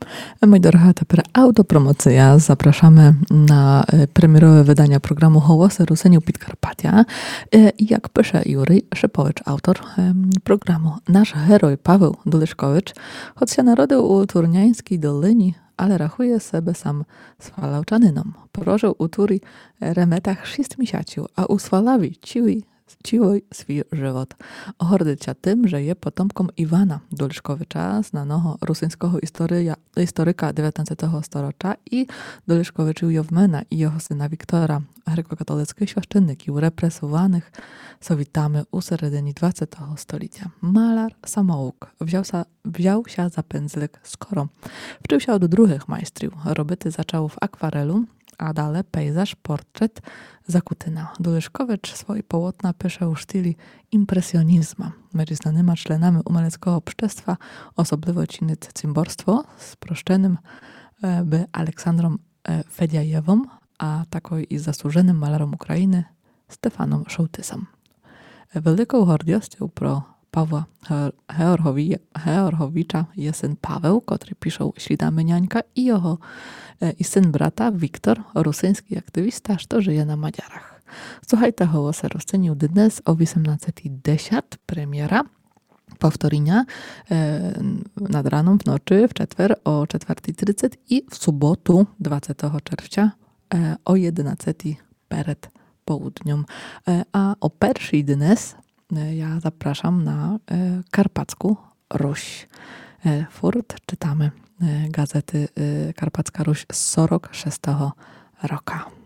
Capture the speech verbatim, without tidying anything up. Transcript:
Mój droga, to autopromocja. Zapraszamy na premierowe wydania programu Hołosy Rusyniu Podkarpatia. I jak pisze Juryj Szypowicz, autor programu, nasz heroj Paweł Duliszkowicz, choć się narodził u Turniańskiej Dolinie, ale rachuje sobie sam swalałczanyną. Prożył u Turi remetach sześć miesięcy, a u Swalawi ciły ciłoj swój żywot. Ohordycia tym, że je potomkom Iwana Duliszkowicza, znanego rosyjskiego historyja, historyka dziewiętnastego stulecie i Duliszkowiczu Jowmena i jego syna Wiktora, grekokatolickich świeszczenników represowanych Sowietami u seredinie dwudziestego stulecia. Malar samouk wziął, sa, wziął się za pędzlik skoro. Wczył się od druhych majstrów. Roboty zaczął w akwarelu, a dalej pejzaż, portret, zakutyna. Duliszkowicz swoje połotna pisze w stylu impresjonizmu. Między znanymi członami umaleckiego pszczestwa osobliwo czyni cymborstwo z proszczenym by Aleksandrą Fediajewą, a takoj i zasłużonym malarom Ukrainy Stefanom Szołtysem. Wielką gordością pro Pawła Georgowicza jest syn Paweł, który pisze śladami niańka i jego i syn brata Wiktor, rosyjski aktywista, co żyje na Madziarach. Słuchajcie, Hołosy Rusyniu dnes o osiemnastej dziesiąt premiera powtórzenia e, nad raną w nocy w czetwer o czwartej trzydzieści i w sobotu dwudziestego czerwca e, o jedenastej przed południem. E, a o pierwszej dnes e, ja zapraszam na e, Karpacką Ruś. E, furt czytamy e, gazety e, Karpacka Ruś z czterdziestego szóstego roku.